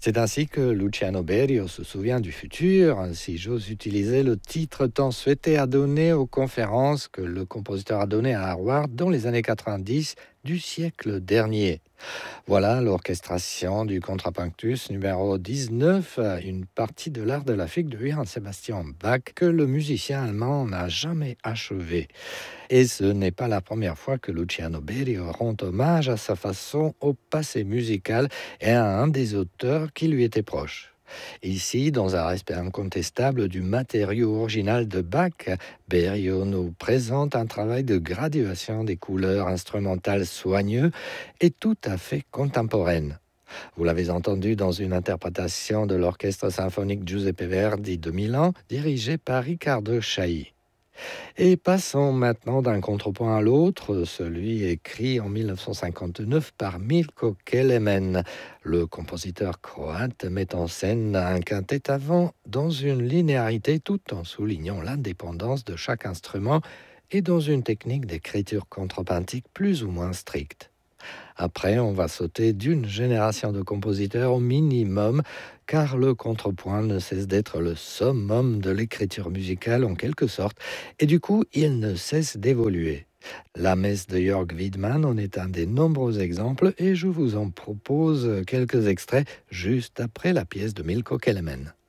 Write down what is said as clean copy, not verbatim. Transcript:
C'est ainsi que Luciano Berio se souvient du futur, si j'ose utiliser le titre tant souhaité à donner aux conférences que le compositeur a données à Harvard dans les années 90 du siècle dernier. Voilà l'orchestration du Contrapunctus numéro 19, une partie de l'art de la figue de Johann Sebastian Bach que le musicien allemand n'a jamais achevé. Et ce n'est pas la première fois que Luciano Berio rend hommage à sa façon au passé musical et à un des auteurs qui lui était proche. Ici, dans un respect incontestable du matériau original de Bach, Berio nous présente un travail de graduation des couleurs instrumentales soigneux et tout à fait contemporaine. Vous l'avez entendu dans une interprétation de l'orchestre symphonique Giuseppe Verdi de Milan, dirigé par Riccardo Chailly. Et passons maintenant d'un contrepoint à l'autre, celui écrit en 1959 par Milko Kelemen. Le compositeur croate met en scène un quintet avant dans une linéarité tout en soulignant l'indépendance de chaque instrument et dans une technique d'écriture contrepointique plus ou moins stricte. Après, on va sauter d'une génération de compositeurs au minimum, car le contrepoint ne cesse d'être le summum de l'écriture musicale en quelque sorte, et du coup, il ne cesse d'évoluer. La messe de Jörg Widmann en est un des nombreux exemples, et je vous en propose quelques extraits juste après la pièce de Milko Kelemen.